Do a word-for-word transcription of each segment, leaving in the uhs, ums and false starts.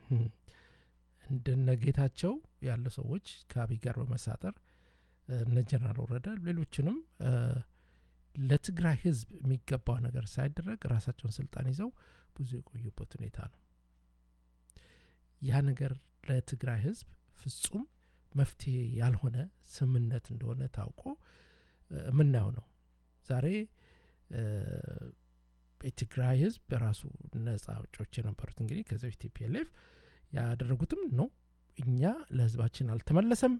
እንደነ ጌታቸው ያሉ ሰዎች ከአብይ ጋር በመሳጠር እነ ጀነራል ወረደ ሌሎችንም ለትግራይ ህዝብ የሚገባው ነገር ሳይደረግ ራሳቸውን ስልጣን ይዘው ብዙ የቆዩበት ሁኔታ ነው። ያ ነገር ለትግራይ ህዝብ ፍጹም መፍትሄ ያልሆነ ስምነት እንደሆነ ታውቆ ምናየው ነው። ዛሬ የትግራይ ህዝብ በራሱ ነጻ አውጪዎች የነበሩት እንግዲህ ከዚህ ቲፒኤልኤፍ ያደረጉትም ነው እኛ ለህዝባችን አልተመለሰም፣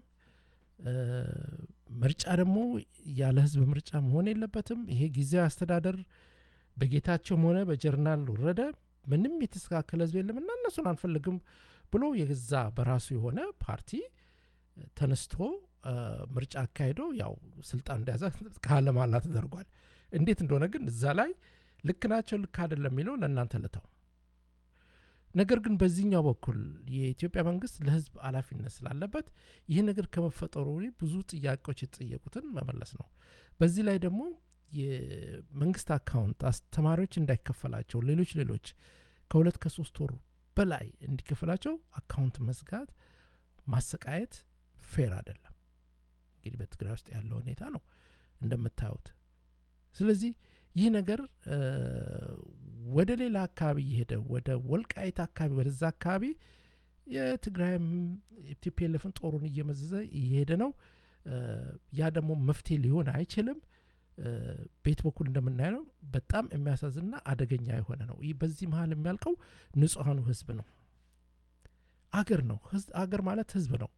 ምርጫ ደግሞ ያለ ህዝብ ምርጫ መሆን የለበትም፣ ይሄ ጊዜያዊ አስተዳደር በጌታቸውም ሆነ በጀነራል ወረደ ምንም የተስተካከለ ህዝብ የለምና እነሱን አንፈልግም ብሎ የገዛ በራሱ የሆነ ፓርቲ ተነስቶ ምርጫ አካሂዶ ያው ስልጣን እንደያዘ ቃለ መሃላ ተደርጓል። እንዴት እንደሆነ ግን እዛ ላይ ልክ ናቸው ልክ አይደለም የሚለው ለእናንተ ልተው። ነገር ግን በዚህኛው በኩል የኢትዮጵያ መንግስት ለህዝብ ኃላፊነት ስላለበት ይህ ነገር ከመፈጠሩ ብዙ ጥያቄዎች የተጠየቁትን መመለስ ነው። በዚህ ላይ ደግሞ የመንግስት አካውንት አስተማሪዎች እንዳይከፈላቸው ሌሎች ሌሎች ከሁለት ከሶስት ወር በላይ እንዲከፈላቸው አካውንት መዝጋት ማሰቃየት ፌር አይደለም። እንግዲህ በትግራይ ውስጥ ያለው ሁኔታ ነው እንደምታዩት። ስለዚህ ይህ ነገር ወደ ሌላ አካባቢ እየሄደ ወደ ወልቃይት አካባቢ ወደዛ አካባቢ የትግራይም ቲፒኤልኤፍን ጦሩን እየመዘዘ እየሄደ ነው። ያ ደግሞ መፍትሄ ሊሆን አይችልም። ቤት በኩል እንደምናየው በጣም የሚያሳዝንና አደገኛ የሆነ ነው። ይህ በዚህ መሀል የሚያልቀው ንጹሐኑ ህዝብ ነው። አገር ነው። አገር ማለት ህዝብ ነው።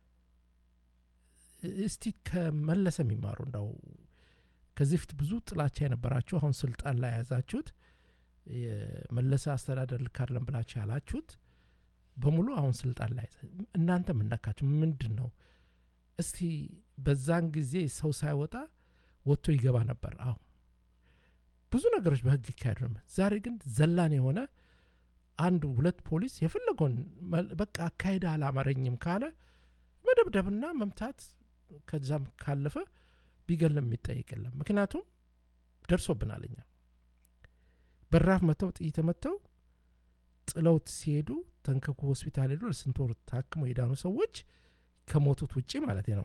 እስቲ ከመለሰ የሚማሩ እንዳው ከዚህ ፊት ብዙ ጥላቻ የነበራችሁ አሁን ስልጣን ላይ ያዛችሁት የመለሰ አስተዳደር ልክ አይደለም ብላችሁ ያላችሁት በሙሉ አሁን ስልጣን ላይ እናንተ ምንነካችሁ ምንድን ነው? እስቲ በዛን ጊዜ ሰው ሳይወጣ ወጥቶ ይገባ ነበር። አሁን ብዙ ነገሮች በህግ ይካሄዱ ነበር። ዛሬ ግን ዘላን የሆነ አንድ ሁለት ፖሊስ የፈለገውን በቃ አካሄድ አላማረኝም ካለ መደብደብና መምታት ከዛም ካለፈ ቢገለም የሚጠይቅ የለም። ምክንያቱም ደርሶብናል። እኛ በራፍ መተው ጥይት መተው ጥለውት ሲሄዱ ተንከኩ ሆስፒታል ሄዱ ለስንት ወር ታክመው የዳኑ ሰዎች ከሞቱት ውጪ ማለት ነው።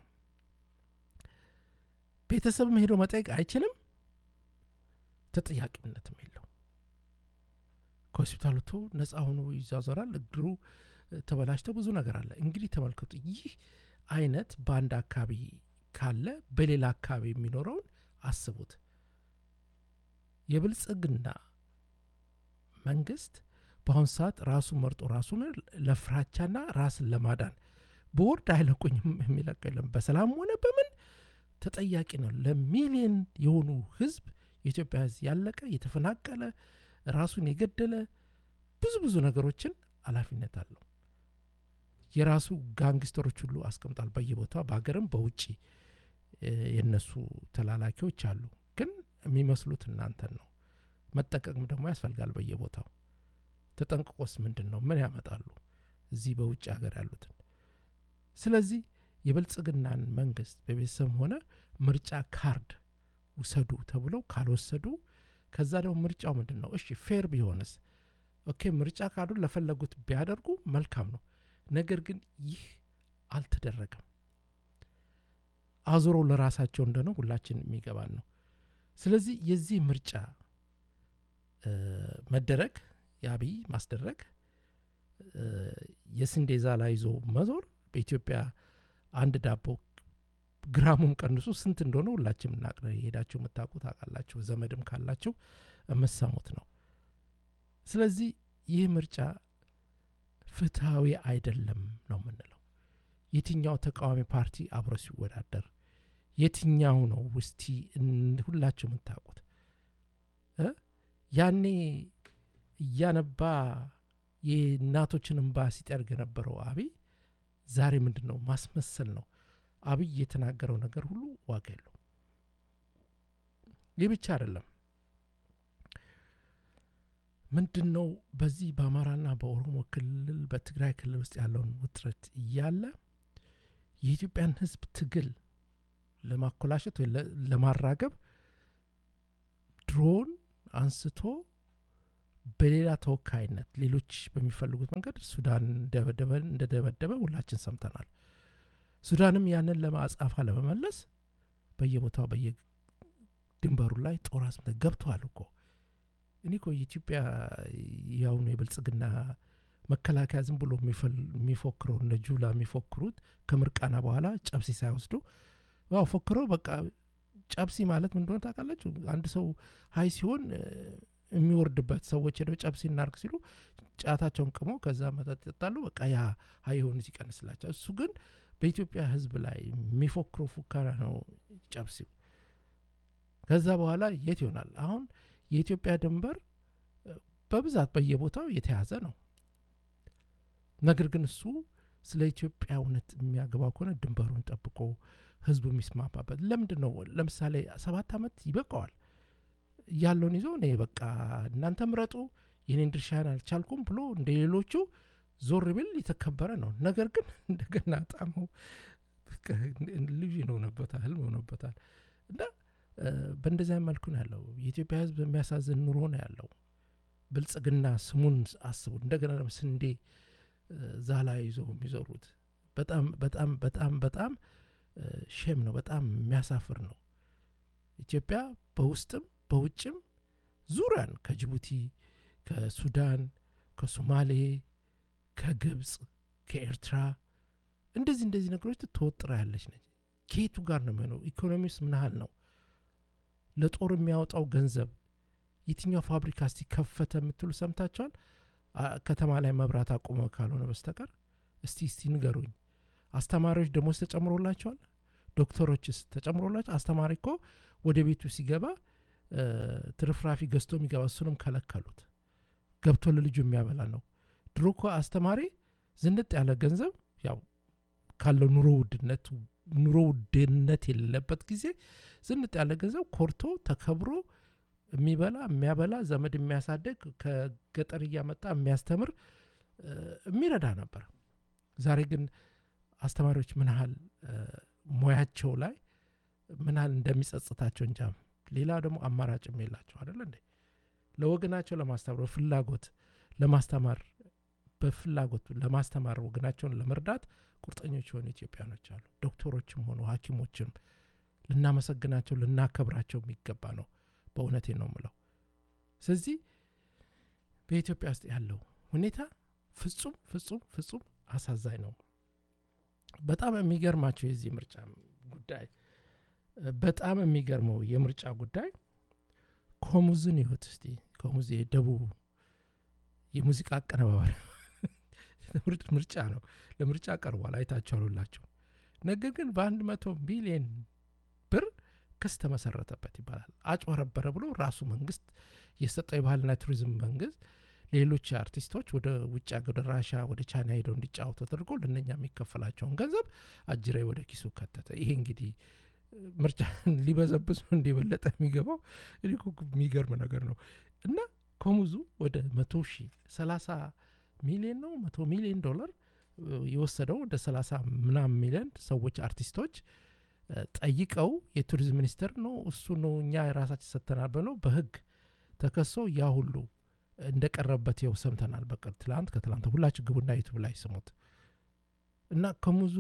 ቤተሰብም ሄዶ መጠየቅ አይችልም፣ ተጠያቂነትም የለው። ከሆስፒታሉ ቶ ነፃ ሆኖ ይዛዘራል። እግሩ ተበላሽቶ ብዙ ነገር አለ። እንግዲህ ተመልከቱ፣ ይህ አይነት በአንድ አካባቢ ካለ በሌላ አካባቢ የሚኖረውን አስቡት። የብልጽግና መንግስት በአሁን ሰዓት ራሱ መርጦ ራሱን ለፍራቻና ራስን ለማዳን በወርድ አይለቁኝም የሚለቅ የለም። በሰላም ሆነ በምን ተጠያቂ ነው። ለሚሊዮን የሆኑ ህዝብ የኢትዮጵያ ህዝብ ያለቀ የተፈናቀለ ራሱን የገደለ ብዙ ብዙ ነገሮችን ኃላፊነት አለው። የራሱ ጋንግስተሮች ሁሉ አስቀምጧል በየቦታው በሀገርም በውጪ የነሱ ተላላኪዎች አሉ። ግን የሚመስሉት እናንተን ነው። መጠቀም ደግሞ ያስፈልጋል በየቦታው። ተጠንቅቆስ ምንድን ነው ምን ያመጣሉ እዚህ በውጭ ሀገር ያሉትን። ስለዚህ የብልጽግናን መንግስት በቤተሰብ ሆነ ምርጫ ካርድ ውሰዱ ተብለው ካልወሰዱ ከዛ ደግሞ ምርጫው ምንድን ነው? እሺ ፌር ቢሆንስ ኦኬ ምርጫ ካርዱን ለፈለጉት ቢያደርጉ መልካም ነው። ነገር ግን ይህ አልተደረገም። አዙሮ ለራሳቸው እንደሆነ ሁላችን የሚገባን ነው። ስለዚህ የዚህ ምርጫ መደረግ የአብይ ማስደረግ የስንዴ ዛላ ይዞ መዞር በኢትዮጵያ አንድ ዳቦ ግራሙም ቀንሱ ስንት እንደሆነ ሁላችንም እናቀረ ሄዳችሁ መታቁት አቃላችሁ ዘመድም ካላችሁ መሰሙት ነው። ስለዚህ ይህ ምርጫ ፍትሃዊ አይደለም ነው የምንለው። የትኛው ተቃዋሚ ፓርቲ አብሮ ሲወዳደር የትኛው ነው ውስቲ ሁላችሁ የምታውቁት እ ያኔ ያነባ የእናቶችን እንባ ሲጠርግ የነበረው አብይ ዛሬ ምንድነው ማስመሰል ነው። አብይ የተናገረው ነገር ሁሉ ዋጋ የለው። ይህ ብቻ አይደለም። ምንድነው በዚህ በአማራና በኦሮሞ ክልል በትግራይ ክልል ውስጥ ያለውን ውጥረት እያለ የኢትዮጵያን ህዝብ ትግል ለማኮላሸት ወይ ለማራገብ ድሮን አንስቶ በሌላ ተወካይነት ሌሎች በሚፈልጉት መንገድ ሱዳን እንደደበደበ እንደደበደበ ሁላችን ሰምተናል። ሱዳንም ያንን ለማጻፋ ለመመለስ በየቦታው በየድንበሩ ላይ ጦር አስመ ገብተዋል እኮ። እኔ እኮ የኢትዮጵያ ያውኑ የብልጽግና መከላከያ ዝም ብሎ የሚፎክረው እነ ጁላ የሚፎክሩት ከምርቃና በኋላ ጨብሲ ሳይወስዱ ዋው ፎክረው በቃ ጨብሲ ማለት ምን እንደሆነ ታውቃላችሁ? አንድ ሰው ሀይ ሲሆን የሚወርድበት ሰዎች ሄደው ጨብሲ እናርግ ሲሉ ጫታቸውን ቅሞ ከዛ መጠጥ ይጠጣሉ። በቃ ያ ሀይ የሆኑ ሲቀንስላቸው፣ እሱ ግን በኢትዮጵያ ሕዝብ ላይ የሚፎክረው ፉከራ ነው ጨብሲው። ከዛ በኋላ የት ይሆናል? አሁን የኢትዮጵያ ድንበር በብዛት በየቦታው የተያዘ ነው። ነገር ግን እሱ ስለ ኢትዮጵያ እውነት የሚያገባው ከሆነ ድንበሩን ጠብቆ ህዝቡ የሚስማማበት ለምንድን ነው? ለምሳሌ ሰባት ዓመት ይበቃዋል ያለውን ይዞ እኔ በቃ እናንተ ምረጡ የኔን ድርሻን አልቻልኩም ብሎ እንደ ሌሎቹ ዞር ብል የተከበረ ነው። ነገር ግን እንደገና ጣመው ልጅ ነው ሆነበታል፣ ህልም ሆነበታል። እና በእንደዚያ መልኩ ነው ያለው የኢትዮጵያ ህዝብ። የሚያሳዝን ኑሮ ነው ያለው። ብልጽግና ስሙን አስቡ። እንደገና ደግሞ ስንዴ ዛላ ይዘው የሚዞሩት በጣም በጣም በጣም በጣም ሼም ነው። በጣም የሚያሳፍር ነው። ኢትዮጵያ በውስጥም በውጭም ዙሪያን ከጅቡቲ፣ ከሱዳን፣ ከሶማሌ፣ ከግብፅ፣ ከኤርትራ እንደዚህ እንደዚህ ነገሮች ተወጥራ ያለች ነች። ከየቱ ጋር ነው የሚሆነው? ኢኮኖሚውስ ምን ያህል ነው? ለጦር የሚያወጣው ገንዘብ የትኛው ፋብሪካ እስቲ ከፈተ የምትሉ ሰምታችኋል? ከተማ ላይ መብራት አቆመ ካልሆነ በስተቀር እስቲ እስቲ ንገሩኝ። አስተማሪዎች ደሞዝ ተጨምሮላቸዋል? ዶክተሮችስ ተጨምሮላቸው? አስተማሪ እኮ ወደ ቤቱ ሲገባ ትርፍራፊ ገዝቶ የሚገባ እሱንም ከለከሉት። ገብቶ ለልጁ የሚያበላ ነው። ድሮ እኮ አስተማሪ ዝንጥ ያለ ገንዘብ ያው ካለው ኑሮ ውድነት ኑሮ ውድነት የሌለበት ጊዜ ዝንጥ ያለ ገንዘብ ኮርቶ ተከብሮ የሚበላ የሚያበላ ዘመድ የሚያሳደግ ከገጠር እያመጣ የሚያስተምር የሚረዳ ነበር። ዛሬ ግን አስተማሪዎች ምን ያህል ሙያቸው ላይ ምን ያህል እንደሚጸጽታቸው እንጃ። ሌላ ደግሞ አማራጭም የላቸው አይደል እንዴ? ለወገናቸው ለማስተማር በፍላጎት ለማስተማር በፍላጎት ለማስተማር ወገናቸውን ለመርዳት ቁርጠኞች የሆኑ ኢትዮጵያኖች አሉ። ዶክተሮችም ሆኑ ሐኪሞችም ልናመሰግናቸው ልናከብራቸው የሚገባ ነው። በእውነቴ ነው የምለው። ስለዚህ በኢትዮጵያ ውስጥ ያለው ሁኔታ ፍጹም ፍጹም ፍጹም አሳዛኝ ነው። በጣም የሚገርማቸው የዚህ ምርጫ ጉዳይ በጣም የሚገርመው የምርጫ ጉዳይ ኮሙዝን ይሁት እስቲ ኮሙዝ የደቡብ የሙዚቃ አቀነባባሪ ምርጫ ነው። ለምርጫ ቀርቧል፣ አይታችኋል ሁላችሁ። ነገር ግን በአንድ መቶ ቢሊዮን ብር ክስ ተመሰረተበት ይባላል። አጭበረበረ ብሎ ራሱ መንግስት የሰጠው የባህልና ቱሪዝም መንግስት ሌሎች አርቲስቶች ወደ ውጭ ወደ ራሻ ወደ ቻይና ሄደው እንዲጫወቱ ተደርጎ ለነኛ የሚከፈላቸውን ገንዘብ አጅሬ ወደ ኪሱ ከተተ። ይሄ እንግዲህ ምርጫ ሊበዘብዝ እንዲበለጠ የሚገባው የሚገርም ነገር ነው። እና ኮሙዙ ወደ መቶ ሺህ ሰላሳ ሚሊዮን ነው መቶ ሚሊዮን ዶላር የወሰደው ወደ ሰላሳ ምናምን ሚሊዮን ሰዎች አርቲስቶች ጠይቀው የቱሪዝም ሚኒስቴር ነው እሱ ነው እኛ የራሳችን ሰጥተናል ብለው በህግ ተከሶ ያ ሁሉ እንደቀረበት ይኸው ሰምተናል። በቀር ትላንት ከትላንት ሁላችሁ ግቡና ዩቲዩብ ላይ ስሙት። እና ኮሙዙ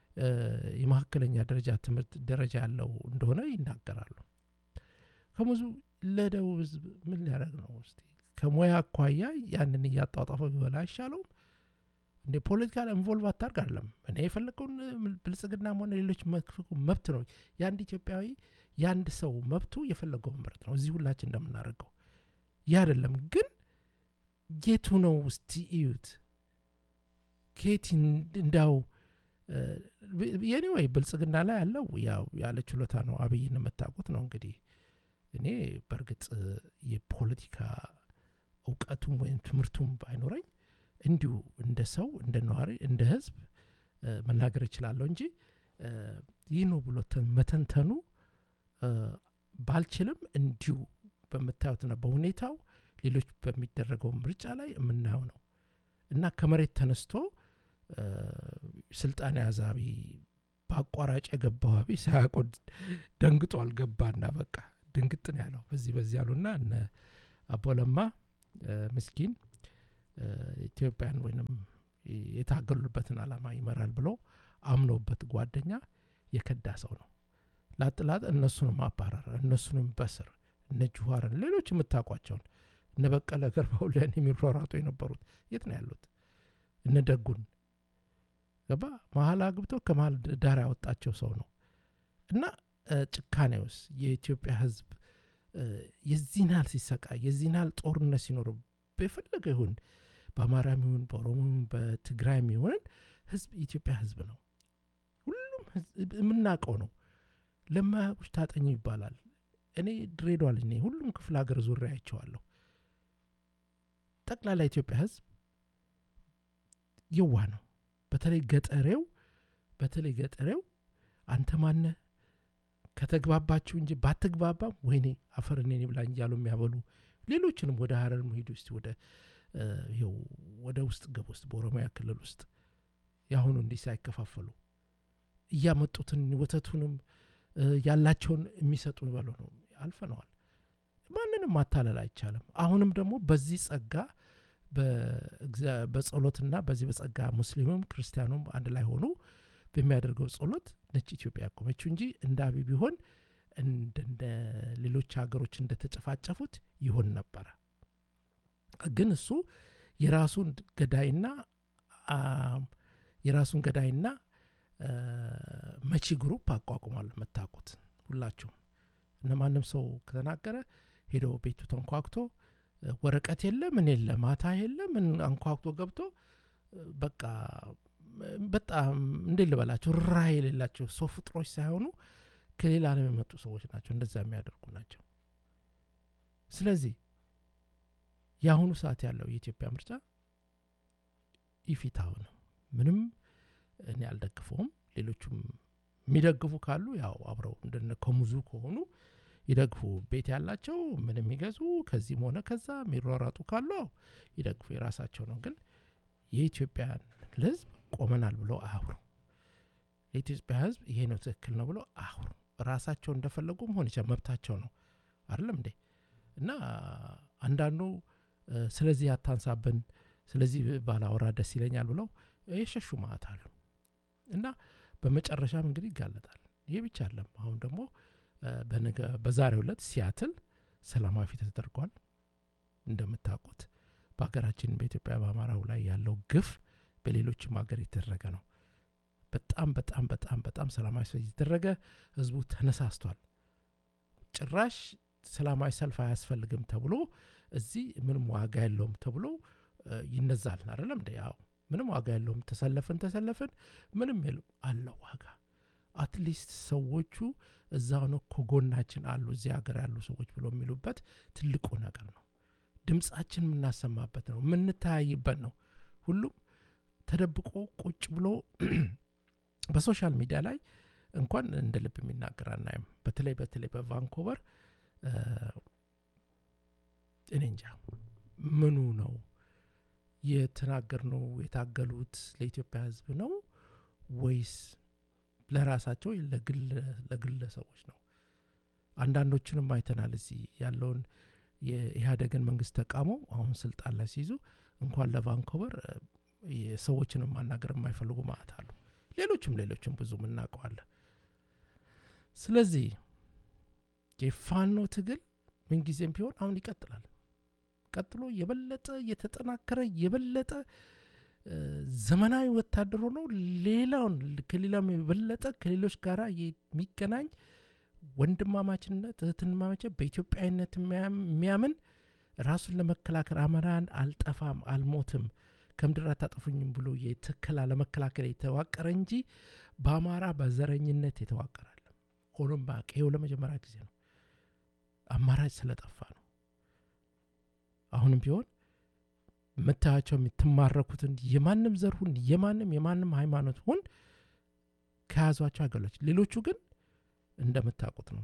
የመካከለኛ ደረጃ ትምህርት ደረጃ ያለው እንደሆነ ይናገራሉ። ኮሙዙ ለደቡብ ህዝብ ምን ሊያደርግ ነው? እስቲ ከሙያ አኳያ ያንን እያጣጣፈ ቢበላ አይሻለውም እንደ ፖለቲካ ኢንቮልቭ አታርግ አይደለም። እኔ የፈለገውን ብልጽግናም ሆነ ሌሎች መብት ነው። የአንድ ኢትዮጵያዊ የአንድ ሰው መብቱ የፈለገውን ምርጥ ነው። እዚህ ሁላችን እንደምናደርገው ያ አይደለም። ግን ጌቱ ነው እስቲ እዩት። ኬት እንዳው የኔ ወይ ብልጽግና ላይ ያለው ያው ያለ ችሎታ ነው። አብይን የምታውቁት ነው እንግዲህ። እኔ በእርግጥ የፖለቲካ እውቀቱም ወይም ትምህርቱም ባይኖረኝ እንዲሁ እንደ ሰው እንደ ነዋሪ እንደ ህዝብ መናገር እችላለሁ እንጂ ይህ ነው ብሎ መተንተኑ ባልችልም እንዲሁ በምታዩትና በሁኔታው ሌሎች በሚደረገው ምርጫ ላይ የምናየው ነው። እና ከመሬት ተነስቶ ስልጣን ያዛቢ በአቋራጭ የገባው አብይ ሳያቆድ ደንግጦ አልገባና በቃ ድንግጥ ነው ያለው። በዚህ በዚህ ያሉና እነ አቦለማ ምስኪን ኢትዮጵያን ወይንም የታገሉበትን ዓላማ ይመራል ብሎ አምኖበት ጓደኛ የከዳ ሰው ነው። ላጥላጥ እነሱንም ማባረር፣ እነሱንም በስር እነ ጁዋርን ሌሎች የምታውቋቸውን እነ በቀለ ገርባው ለን የሚሯሯጡ የነበሩት የት ነው ያሉት? እነ ደጉን ገባ መሀል አግብቶ ከመሀል ዳር ያወጣቸው ሰው ነው። እና ጭካኔውስ የኢትዮጵያ ህዝብ የዚህን ያህል ሲሰቃይ የዚህን ያህል ጦርነት ሲኖር በፈለገ ይሁን በአማራም ይሁን በኦሮሞ በትግራይም ይሁን ህዝብ የኢትዮጵያ ህዝብ ነው። ሁሉም የምናውቀው ነው። ለማያውቁሽ ታጠኝ ይባላል። እኔ ድሬዳዋ ልጅ ነኝ። ሁሉም ክፍለ ሀገር ዙሪያ አይቼዋለሁ። ጠቅላላ ኢትዮጵያ ህዝብ የዋህ ነው። በተለይ ገጠሬው በተለይ ገጠሬው አንተ ማነ ከተግባባችሁ እንጂ ባትግባባም ወይኔ አፈርኔ ብላኝ እያሉ የሚያበሉ ሌሎችንም ወደ ሀረር ሄዱ እስቲ ወደ ይኸው ወደ ውስጥ ገብ ውስጥ በኦሮሚያ ክልል ውስጥ ያሁኑ እንዲህ ሳይከፋፈሉ እያመጡትን ወተቱንም ያላቸውን የሚሰጡ ይበሉ ነው። አልፈነዋል። ማንንም ማታለል አይቻልም። አሁንም ደግሞ በዚህ ጸጋ በጸሎትና በዚህ በጸጋ ሙስሊሙም ክርስቲያኑም አንድ ላይ ሆኑ በሚያደርገው ጸሎት ነች ኢትዮጵያ ቆመችው እንጂ እንደ አቢ ቢሆን እንደ ሌሎች ሀገሮች እንደተጨፋጨፉት ይሆን ነበር። ግን እሱ የራሱን ገዳይና የራሱን ገዳይና መቺ ግሩፕ አቋቁሟል። መታቆት ሁላችሁም እነማንም ሰው ከተናገረ ሄዶ ቤቱ ተንኳክቶ ወረቀት የለ ምን የለ ማታ የለ ምን አንኳክቶ ገብቶ በቃ በጣም እንዴ ልበላቸው ራይ የሌላቸው ሰው ፍጥሮች ሳይሆኑ ከሌላ ዓለም የመጡ ሰዎች ናቸው። እንደዛ የሚያደርጉ ናቸው። ስለዚህ የአሁኑ ሰዓት ያለው የኢትዮጵያ ምርጫ ይፊታው ነው። ምንም እኔ አልደግፈውም። ሌሎችም የሚደግፉ ካሉ ያው አብረው እንደነ ከሙዙ ከሆኑ ይደግፉ። ቤት ያላቸው ምንም ይገዙ ከዚህም ሆነ ከዛ የሚሯሯጡ ካሉ ይደግፉ፣ የራሳቸው ነው። ግን የኢትዮጵያ ህዝብ ቆመናል ብሎ አያውሩ። የኢትዮጵያ ህዝብ ይሄ ነው ትክክል ነው ብሎ አያውሩ። ራሳቸው እንደፈለጉ መሆን ይችላል፣ መብታቸው ነው አይደለም እንዴ? እና አንዳንዱ ስለዚህ አታንሳብን ስለዚህ ባላወራ ደስ ይለኛል ብለው የሸሹ ማለት አሉ። እና በመጨረሻም እንግዲህ ይጋለጣል። ይሄ ብቻ አይደለም። አሁን ደግሞ በነገ በዛሬው ዕለት ሲያትል ሰላማዊ ፊት ተደርጓል። እንደምታውቁት በሀገራችን በኢትዮጵያ በአማራው ላይ ያለው ግፍ በሌሎችም ሀገር የተደረገ ነው። በጣም በጣም በጣም በጣም ሰላማዊ ሰልፍ የተደረገ ህዝቡ ተነሳስቷል። ጭራሽ ሰላማዊ ሰልፍ አያስፈልግም ተብሎ እዚህ ምንም ዋጋ የለውም ተብሎ ይነዛል አይደለም እንዴ? ያው ምንም ዋጋ የለውም ተሰለፈን ተሰለፈን ምንም የለም አለው ዋጋ። አትሊስት ሰዎቹ እዛው ነው ከጎናችን አሉ እዚህ ሀገር ያሉ ሰዎች ብሎ የሚሉበት ትልቁ ነገር ነው። ድምጻችን የምናሰማበት ነው፣ የምንታያይበት ነው። ሁሉም ተደብቆ ቁጭ ብሎ በሶሻል ሚዲያ ላይ እንኳን እንደ ልብ የሚናገር አናይም። በተለይ በተለይ በቫንኮቨር እኔ እንጃ ምኑ ነው የተናገርነው የታገሉት ለኢትዮጵያ ህዝብ ነው ወይስ ለራሳቸው ለግል ለግለሰቦች ነው? አንዳንዶቹንም አይተናል። እዚህ ያለውን የኢህአዴግን መንግስት ተቃውሞ አሁን ስልጣን ላይ ሲይዙ እንኳን ለቫንኮቨር የሰዎችንም ማናገር የማይፈልጉ ማለት አሉ። ሌሎችም ሌሎችም ብዙ እናውቀዋለን። ስለዚህ የፋኖ ትግል ምንጊዜም ቢሆን አሁን ይቀጥላል። ቀጥሎ የበለጠ የተጠናከረ የበለጠ ዘመናዊ ወታደር ሆኖ ሌላውን ከሌላም የበለጠ ከሌሎች ጋር የሚገናኝ ወንድማማችነት እህትማማችነት በኢትዮጵያዊነት የሚያምን ራሱን ለመከላከል አማራን አልጠፋም አልሞትም ከምድር አታጠፉኝም ብሎ የተከላ ለመከላከል የተዋቀረ እንጂ በአማራ በዘረኝነት የተዋቀረ አይደለም። ሆኖም ባቀው ለመጀመሪያ ጊዜ ነው። አማራጭ ስለጠፋ ነው። አሁንም ቢሆን መታቸው የምትማረኩትን የማንም ዘርሁን የማንም የማንም ሃይማኖት ሁን ከያዟቸው አገሎች ሌሎቹ ግን እንደምታውቁት ነው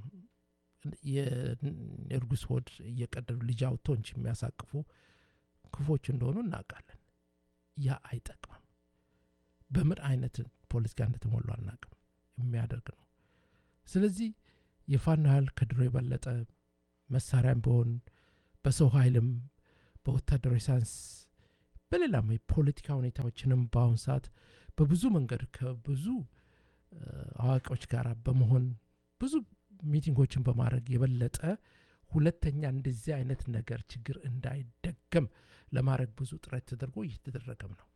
የእርጉስ ሆድ እየቀደዱ ልጅ አውጥቶ እንጂ የሚያሳቅፉ ክፎች እንደሆኑ እናውቃለን። ያ አይጠቅምም። በምን አይነት ፖለቲካ እንደተሞሉ አናውቅም። የሚያደርግ ነው። ስለዚህ የፋኖ ኃይል ከድሮ የበለጠ መሳሪያም ቢሆን በሰው ኃይልም በወታደራዊ ሳይንስ፣ በሌላም የፖለቲካ ሁኔታዎችንም በአሁን ሰዓት በብዙ መንገድ ከብዙ አዋቂዎች ጋር በመሆን ብዙ ሚቲንጎችን በማድረግ የበለጠ ሁለተኛ እንደዚህ አይነት ነገር ችግር እንዳይደገም ለማድረግ ብዙ ጥረት ተደርጎ እየተደረገም ነው።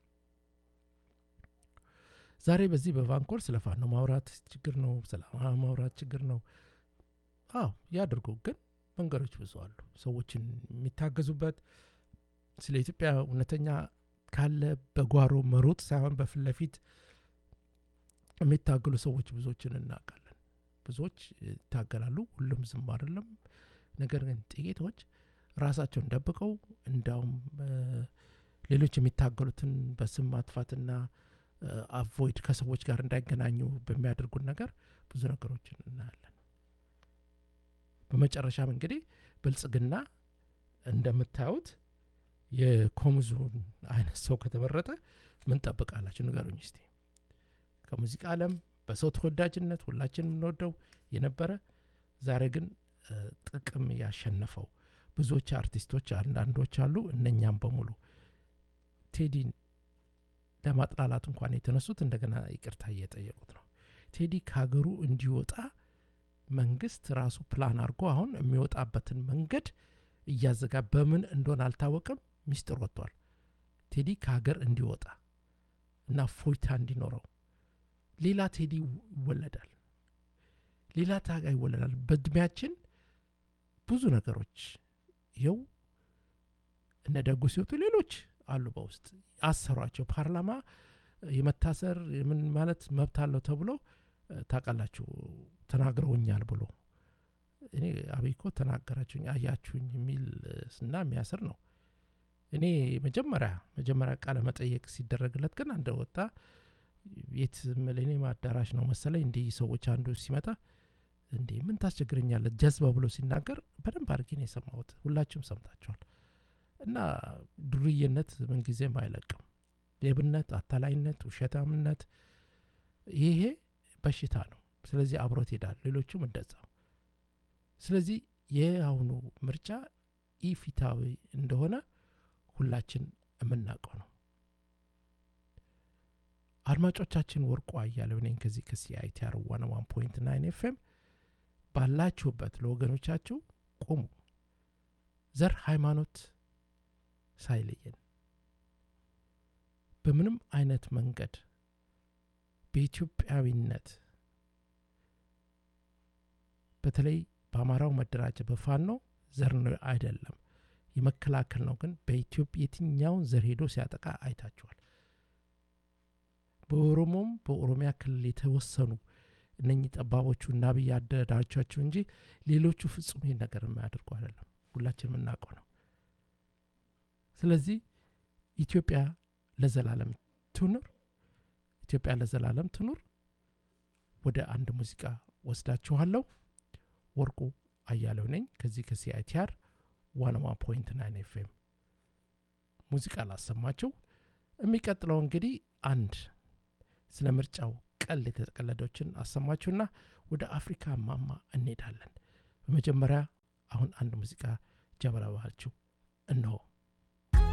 ዛሬ በዚህ በቫንኮር ስለ ፋኖ ማውራት ችግር ነው፣ ስለ አማራ ማውራት ችግር ነው። አዎ ያድርጉ፣ ግን መንገዶች ብዙ አሉ ሰዎችን የሚታገዙበት። ስለ ኢትዮጵያ እውነተኛ ካለ በጓሮ መሮጥ ሳይሆን በፊት ለፊት የሚታገሉ ሰዎች ብዙዎችን እናውቃለን። ብዙዎች ይታገላሉ፣ ሁሉም ዝም አይደለም። ነገር ግን ጥቂቶች ራሳቸውን ደብቀው እንዳውም ሌሎች የሚታገሉትን በስም ማጥፋትና አቮይድ ከሰዎች ጋር እንዳይገናኙ በሚያደርጉን ነገር ብዙ ነገሮችን እናያለን። በመጨረሻም እንግዲህ ብልጽግና እንደምታዩት የኮሙዙን አይነት ሰው ከተመረጠ ምን ጠብቃላችሁ ንገሩኝ እስቲ። ከሙዚቃ ዓለም በሰው ተወዳጅነት ሁላችንም እንወደው የነበረ ዛሬ ግን ጥቅም ያሸነፈው ብዙዎች አርቲስቶች አንዳንዶች አሉ። እነኛም በሙሉ ቴዲን ለማጥላላት እንኳን የተነሱት እንደገና ይቅርታ እየጠየቁት ነው። ቴዲ ከሀገሩ እንዲወጣ መንግስት ራሱ ፕላን አድርጎ አሁን የሚወጣበትን መንገድ እያዘጋ በምን እንደሆነ አልታወቅም፣ ሚስጥር ወጥቷል። ቴዲ ከሀገር እንዲወጣ እና ፎይታ እንዲኖረው ሌላ ቴዲ ይወለዳል፣ ሌላ ታጋይ ይወለዳል። በእድሜያችን ብዙ ነገሮች ይኸው እነ ደጉ ሲወጡ ሌሎች አሉ በውስጥ አሰሯቸው። ፓርላማ የመታሰር ምን ማለት መብት አለው ተብሎ ታውቃላችሁ ተናግረውኛል ብሎ እኔ አብይኮ ተናገራችሁኝ አያችሁኝ የሚል እና የሚያስር ነው። እኔ መጀመሪያ መጀመሪያ ቃለ መጠየቅ ሲደረግለት ግን አንደ ወጣ የት ሚሌኒየም አዳራሽ ነው መሰለኝ እንዲህ ሰዎች አንዱ ሲመጣ እንዴ ምን ታስቸግረኛለህ ጀዝባ ብሎ ሲናገር በደንብ አድርጌ ነው የሰማሁት። ሁላችሁም ሰምታችኋል። እና ዱርዬነት ምንጊዜም አይለቅም። ሌብነት፣ አታላይነት፣ ውሸታምነት ይሄ በሽታ ነው። ስለዚህ አብሮት ይሄዳል። ሌሎቹም እንደዛው። ስለዚህ የአሁኑ ምርጫ ኢፊታዊ እንደሆነ ሁላችን የምናውቀው ነው። አድማጮቻችን ወርቁ አያሌው ነኝ ከዚህ ከሲአይቲአር ዋን ዋን ፖይንት ናይን ኤፍኤም። ባላችሁበት ለወገኖቻችሁ ቆሙ። ዘር ሃይማኖት ሳይለየን በምንም አይነት መንገድ በኢትዮጵያዊነት በተለይ በአማራው መደራጀት በፋኖ ዘር ነው አይደለም የመከላከል ነው። ግን በኢትዮጵያ የትኛውን ዘር ሄዶ ሲያጠቃ አይታችኋል። በኦሮሞም በኦሮሚያ ክልል የተወሰኑ እነኚህ ጠባቦቹ እና ብያ አደራጃቸው እንጂ ሌሎቹ ፍጹም ይሄን ነገር የማያደርጉ አይደለም። ሁላችንም እናውቀው ነው። ስለዚህ ኢትዮጵያ ለዘላለም ትኑር፣ ኢትዮጵያ ለዘላለም ትኑር። ወደ አንድ ሙዚቃ ወስዳችኋለሁ። ወርቁ አያሌው ነኝ ከዚህ ከሲአይቲአር ዋን ዋን ፖይንት ናይን ኤፍኤም። ሙዚቃ ላሰማችሁ። የሚቀጥለው እንግዲህ አንድ ስለ ምርጫው ቀል የተቀለዶችን አሰማችሁና ወደ አፍሪካ ማማ እንሄዳለን። በመጀመሪያ አሁን አንድ ሙዚቃ ጀበራ ባህልችሁ እነሆ።